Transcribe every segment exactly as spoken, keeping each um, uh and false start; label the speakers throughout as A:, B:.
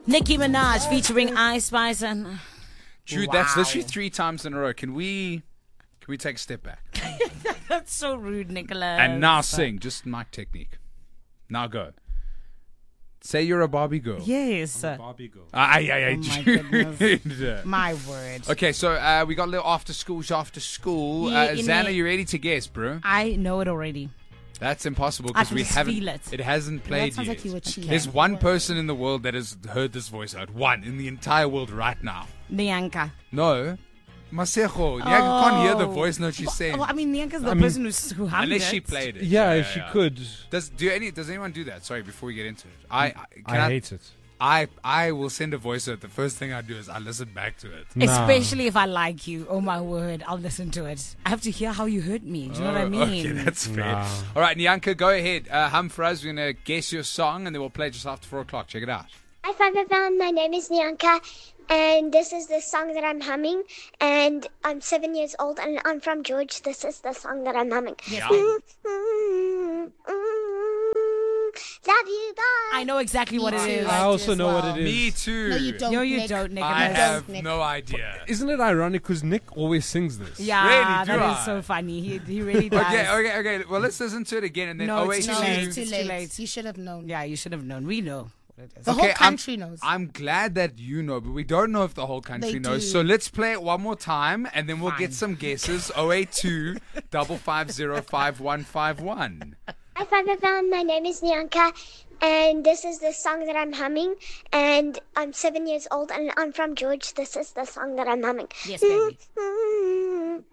A: Nicki Minaj featuring Ice Spice and...
B: Dude,
A: Wow.
B: that's literally three times in a row. Can we can we take a step back?
A: That's so rude, Nicholas.
B: And now sing, just mic technique. Now go. Say you're a Barbie girl.
A: Yes.
C: Barbie girl.
B: Aye, aye, aye.
A: Oh my
B: Dude.
A: goodness. My word.
B: Okay, so uh, we got a little after school, after school.
A: Yeah,
B: uh,
A: in
B: Xana,
A: it.
B: you ready to guess, bro?
A: I know it already.
B: That's impossible
A: I
B: because
A: can
B: we
A: just
B: haven't.
A: feel it.
B: hasn't played
D: sounds
B: yet.
D: like you were cheating.
B: There's one person in the world that has heard this voice out. One in the entire world right now.
A: Nyanka.
B: No, Masejo. Nyanka can't hear the
A: Oh.
B: voice note she's saying.
A: Well, I mean, Nyanka's the
C: I mean-
A: person who's, who hummed
B: Unless
A: it.
B: she played it.
C: Yeah, if she could.
B: Does do any? Does anyone do that? Sorry, before we get into it, I I, can
C: I hate it.
B: I I will send a voice note. The first thing I do is I listen back to it.
C: Nah.
A: Especially if I like you. Oh, my word. I'll listen to it. I have to hear how you hurt me. Do you know what I
B: Oh,
A: mean?
B: Okay, that's fair.
C: Nah.
B: All right, Nyanka, go ahead. Uh, hum for us. We're gonna guess your song, and then we'll play just after four o'clock. Check it out.
E: Hi, Five F M. My name is Nyanka, and this is the song that I'm humming. And I'm seven years old, and I'm from George. This is the song that I'm humming.
A: Yes,
B: Yeah.
A: baby.
E: Mm, mm, mm, love you, bye.
A: I know exactly what it
D: too.
A: is.
C: I also
D: as
C: know
D: well.
C: what it is.
B: Me too.
D: No, you don't.
A: No, you
D: Nick.
A: don't, Nicholas.
B: I
D: Don't,
B: have
D: Nick.
B: no idea.
C: Isn't it ironic because Nick always sings this?
A: Yeah,
B: Really, do
A: that
B: I?
A: is so funny. He, he really does.
B: Okay, okay, okay. Well, let's listen to it again, and then
A: No,
B: oh
A: it's
B: wait,
A: too
D: No,
A: late.
D: it's too
A: It's
D: late.
A: too late.
D: You should have known.
A: Yeah, you should have known. We know what it is.
D: The
B: Okay,
D: whole
B: I'm-
D: country knows.
B: I'm glad that you know, but we don't know if the whole country
D: They
B: knows.
D: do.
B: So let's play it one more time, and then we'll
A: Fine.
B: get some guesses. oh eight two, five five zero, five one five one.
E: Hi, Five F M. My name is Nyanka, and this is the song that I'm humming. And I'm seven years old, and I'm from George. This is the song that I'm humming.
A: Yes, baby.
E: Mm,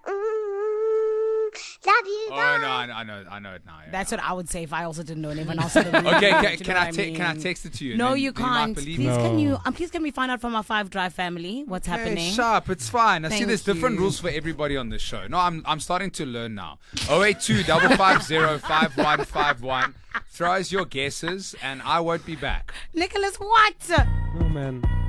E: mm, love you,
B: Oh
E: bye.
B: no, I know, I know, I know it now. yeah.
A: That's what I would say if I also didn't know anyone else. Didn't know.
B: Okay,
A: Do
B: can,
A: you
B: can
A: know
B: I
A: what
B: te- can I
A: mean?
B: text it to you?
A: No,
B: Then-
A: you
B: then might
A: can't.
B: believe
A: Please,
B: me.
A: can
C: No.
A: you? Um, please, can we find out from our Five Drive family what's
B: Hey,
A: happening?
B: sharp, it's fine. I see
A: Thank
B: there's different
A: you.
B: rules for everybody on this show. No, I'm I'm starting to learn now. oh eight two, five five zero, five one five one. Throw us your guesses, and I won't be back.
A: Nicholas, what?
C: Oh man.